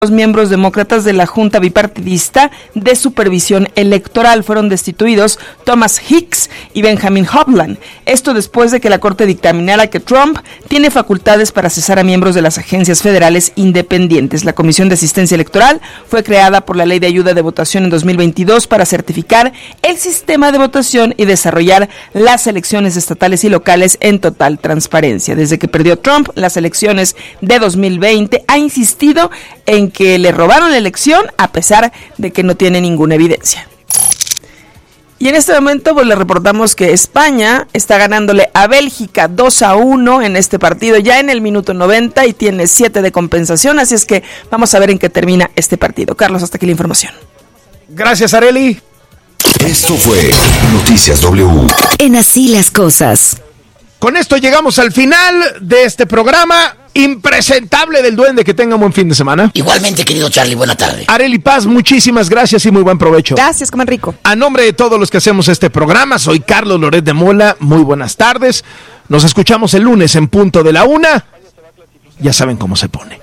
Los miembros demócratas de la Junta Bipartidista de Supervisión Electoral fueron destituidos Thomas Hicks y Benjamin Hovland. Esto después de que la Corte dictaminara que Trump tiene facultades para cesar a miembros de las agencias federales independientes. La Comisión de Asistencia Electoral fue creada por la Ley de Ayuda de Votación en 2022 para certificar el sistema de votación y desarrollar las elecciones estatales y locales en total transparencia. Desde que perdió Trump las elecciones de 2020, ha insistido en que le robaron la elección a pesar de que no tiene ninguna evidencia. Y en este momento pues le reportamos que España está ganándole a Bélgica 2-1 en este partido ya en el minuto 90 y tiene 7 de compensación, así es que vamos a ver en qué termina este partido. Carlos, hasta aquí la información. Gracias, Arely. Esto fue Noticias W. En Así las Cosas. Con esto llegamos al final de este programa impresentable del Duende. Que tenga un buen fin de semana. Igualmente, querido Charlie, buena tarde. Arely Paz, muchísimas gracias y muy buen provecho. Gracias, coman rico. A nombre de todos los que hacemos este programa, soy Carlos Loret de Mola. Muy buenas tardes. Nos escuchamos el lunes en punto de la 1. Ya saben cómo se pone.